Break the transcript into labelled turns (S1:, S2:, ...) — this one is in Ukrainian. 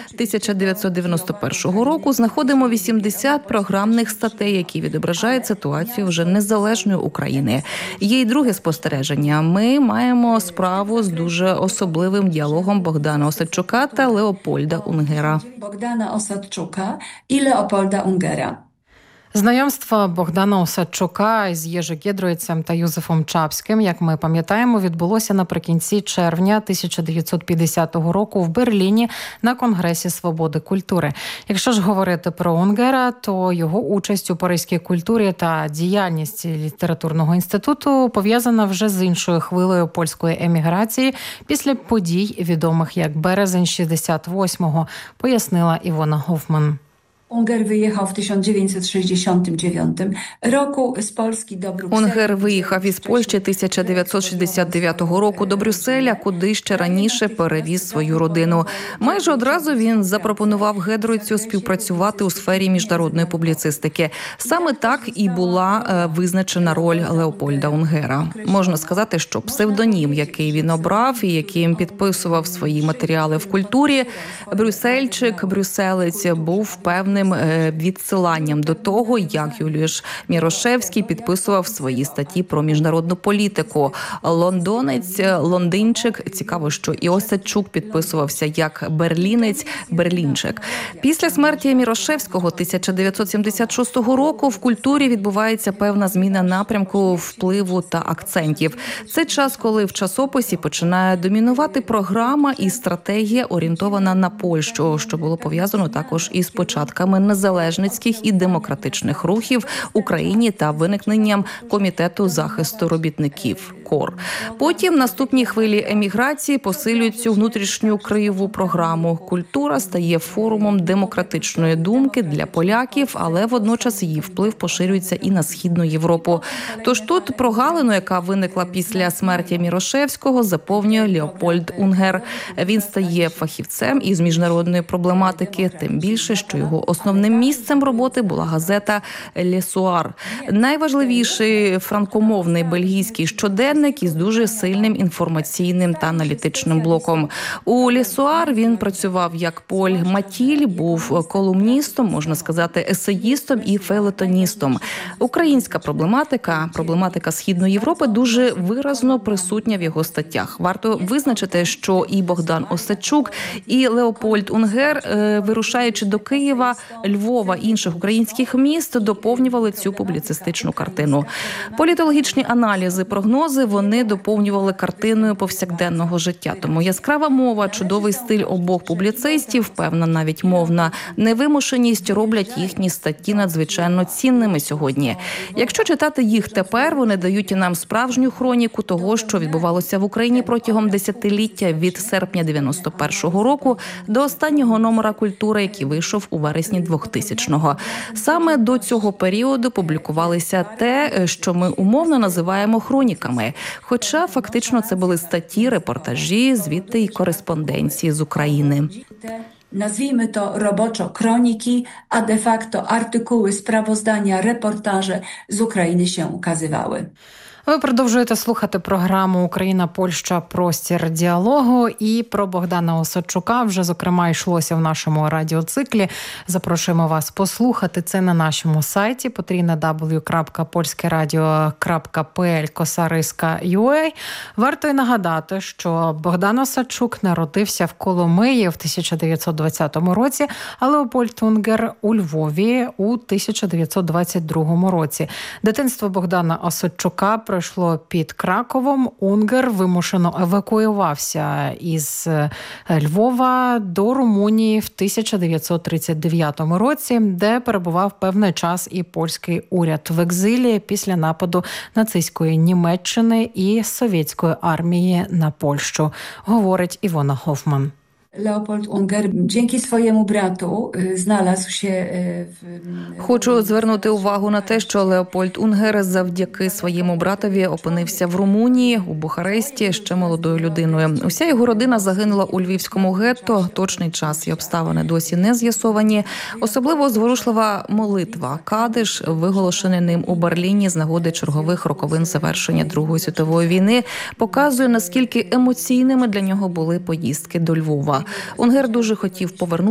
S1: 1991 року знаходимо 80 програмних статей, які відображають ситуацію вже незалежної України. Є й друге спостереження. Ми маємо справу з дуже особливим діалогом Богдана Осадчука та Леопольда Унгера.
S2: Богдана Осадчука і Леопольда Унгера.
S3: Знайомство Богдана Осадчука із Єжи Гєдроїцем та Юзефом Чапським, як ми пам'ятаємо, відбулося наприкінці червня 1950 року в Берліні на Конгресі свободи культури. Якщо ж говорити про Унгера, то його участь у паризькій культурі та діяльність літературного інституту пов'язана вже з іншою хвилею польської еміграції після подій, відомих як «Березень 68-го», пояснила Івона Гофман.
S2: Унгер виїхав в 1969 року з Польщі до Брюсселя.
S1: Унгер виїхав із Польщі 1969 року до Брюсселя, куди ще раніше перевіз свою родину. Майже одразу він запропонував Гєдройцю співпрацювати у сфері міжнародної публіцистики. Саме так і була визначена роль Леопольда Унгера. Можна сказати, що псевдонім, який він обрав і яким підписував свої матеріали в культурі, брюссельчик, брюсселець, був певним відсиланням до того, як Юліуш Мірошевський підписував свої статті про міжнародну політику. Лондонець, лондинчик. Цікаво, що і Осадчук підписувався як берлінець, берлінчик. Після смерті Мірошевського 1976 року в культурі відбувається певна зміна напрямку, впливу та акцентів. Це час, коли в часописі починає домінувати програма і стратегія, орієнтована на Польщу, що було пов'язано також із початками незалежницьких і демократичних рухів в Україні та виникненням Комітету захисту робітників КОР. Потім наступні хвилі еміграції посилюють цю внутрішню краєву програму. Культура стає форумом демократичної думки для поляків, але водночас її вплив поширюється і на Східну Європу. Тож тут прогалину, яка виникла після смерті Мірошевського, заповнює Леопольд Унгер. Він стає фахівцем із міжнародної проблематики, тим більше, що його основним місцем роботи була газета «Лесуар». Найважливіший франкомовний бельгійський щоденник із дуже сильним інформаційним та аналітичним блоком. У «Лесуар» він працював як Поль Матіль, був колумністом, можна сказати, есеїстом і фейлетоністом. Українська проблематика Східної Європи дуже виразно присутня в його статтях. Варто визначити, що і Богдан Осадчук, і Леопольд Унгер, вирушаючи до Києва, Львова, інших українських міст, доповнювали цю публіцистичну картину. Політологічні аналізи, прогнози вони доповнювали картиною повсякденного життя. Тому яскрава мова, чудовий стиль обох публіцистів, певна навіть мовна невимушеність роблять їхні статті надзвичайно цінними сьогодні. Якщо читати їх тепер, вони дають нам справжню хроніку того, що відбувалося в Україні протягом десятиліття від серпня 91-го року до останнього номера «Культури», який вийшов у вересні 2000-го. Саме до цього періоду публікувалися те, що ми умовно називаємо хроніками. Хоча фактично це були статті, репортажі, звіти і кореспонденції з України.
S2: Nazwijmy to roboczo kroniki, a de facto artykuły, sprawozdania, reportaże z Ukrainy się ukazywały.
S3: Ви продовжуєте слухати програму «Україна-Польща. Простір діалогу». І про Богдана Осадчука вже, зокрема, йшлося в нашому радіоциклі. Запрошуємо вас послухати це на нашому сайті www.polskieradio.pl/ua. Варто й нагадати, що Богдан Осадчук народився в Коломиї в 1920 році, а Леопольд Унгер у Львові у 1922 році. Дитинство Богдана Осадчука пройшло під Краковом. Унгер вимушено евакуювався із Львова до Румунії в 1939 році, де перебував певний час і польський уряд в екзилі після нападу нацистської Німеччини і совєтської армії на Польщу, говорить Івона Гофман.
S2: Leopold Unger dzięki swojemu bratu znalazł się
S1: Хочу звернути увагу на те, що Леопольд Унгер завдяки своєму братові опинився в Румунії, у Бухаресті, ще молодою людиною. Уся його родина загинула у львівському гетто. Точний час і обставини досі не з'ясовані. Особливо зворушлива молитва «Кадиш», виголошений ним у Берліні з нагоди чергових роковин завершення Другої світової війни, показує, наскільки емоційними для нього були поїздки до Львова. Унгер дуже хотів повернутися